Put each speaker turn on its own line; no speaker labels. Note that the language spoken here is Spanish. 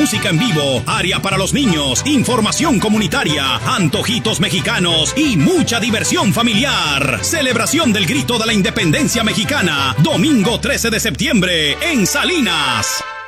Música en vivo, área para los niños, información comunitaria, antojitos mexicanos y mucha diversión familiar. Celebración del Grito de la Independencia Mexicana, domingo 13 de septiembre en Salinas.